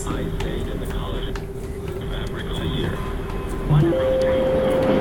I stayed in the college fabric for a year. One